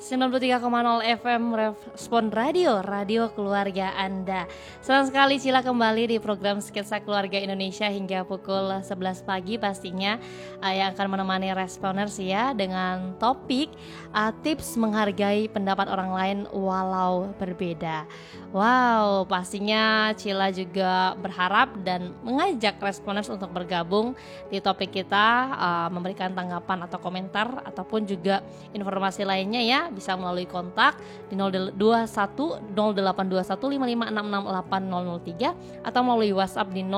93,0 FM Respon Radio, radio keluarga Anda. Senang sekali Cila kembali di program Sketsa Keluarga Indonesia hingga pukul 11 pagi pastinya, yang akan menemani Responers ya dengan topik tips menghargai pendapat orang lain walau berbeda. Wow, pastinya Cila juga berharap dan mengajak Responers untuk bergabung di topik kita, memberikan tanggapan atau komentar ataupun juga informasi lainnya ya. Bisa melalui kontak di 021-821-5566-8003 atau melalui WhatsApp di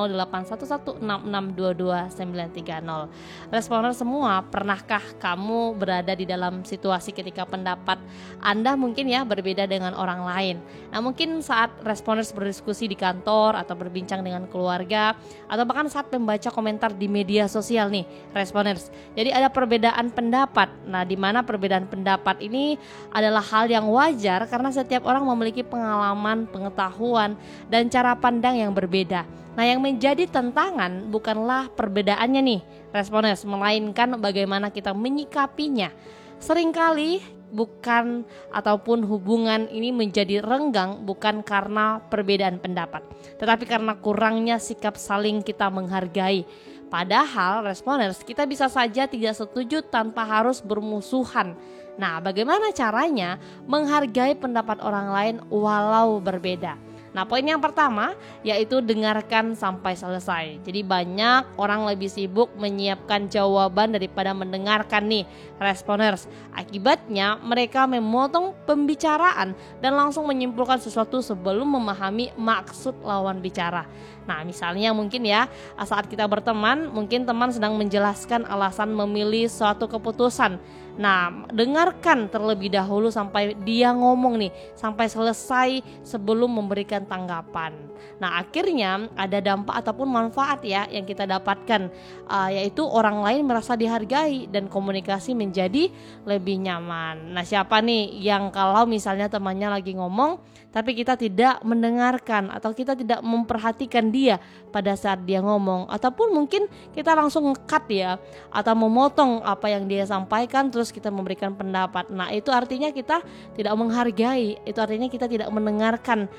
0811-6622-930. Responer semua, pernahkah kamu berada di dalam situasi ketika pendapat Anda mungkin ya berbeda dengan orang lain? Nah, mungkin saat responers berdiskusi di kantor atau berbincang dengan keluarga atau bahkan saat membaca komentar di media sosial nih, responers. Jadi ada perbedaan pendapat. Nah, di mana perbedaan pendapat ini adalah hal yang wajar karena setiap orang memiliki pengalaman, pengetahuan, dan cara pandang yang berbeda. Nah, yang menjadi tantangan bukanlah perbedaannya nih, responers, melainkan bagaimana kita menyikapinya. Seringkali bukan ataupun hubungan ini menjadi renggang bukan karena perbedaan pendapat, tetapi karena kurangnya sikap saling kita menghargai. Padahal responers, kita bisa saja tidak setuju tanpa harus bermusuhan. Nah, bagaimana caranya menghargai pendapat orang lain walau berbeda? Nah, poin yang pertama yaitu dengarkan sampai selesai. Jadi banyak orang lebih sibuk menyiapkan jawaban daripada mendengarkan nih responers. Akibatnya mereka memotong pembicaraan dan langsung menyimpulkan sesuatu sebelum memahami maksud lawan bicara. Nah, misalnya mungkin ya saat kita berteman, mungkin teman sedang menjelaskan alasan memilih suatu keputusan. Nah, dengarkan terlebih dahulu sampai dia ngomong nih, sampai selesai sebelum memberikan tanggapan. Nah, akhirnya ada dampak ataupun manfaat ya yang kita dapatkan, yaitu orang lain merasa dihargai dan komunikasi menjadi lebih nyaman. Nah, siapa nih yang kalau misalnya temannya lagi ngomong tapi kita tidak mendengarkan atau kita tidak memperhatikan dia pada saat dia ngomong, ataupun mungkin kita langsung nge-cut ya atau memotong apa yang dia sampaikan terus kita memberikan pendapat. Nah, itu artinya kita tidak menghargai, itu artinya kita tidak mendengarkan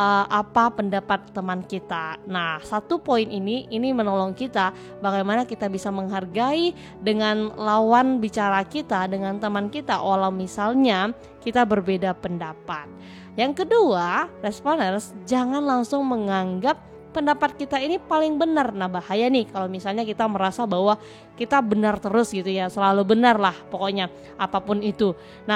apa pendapat teman kita. Nah, satu poin ini menolong kita bagaimana kita bisa menghargai dengan lawan bicara kita, dengan teman kita walau misalnya kita berbeda pendapat. Yang kedua, responers, jangan langsung menganggap pendapat kita ini paling benar. Nah, bahaya nih kalau misalnya kita merasa bahwa kita benar terus gitu ya, selalu benar lah pokoknya apapun itu. Nah,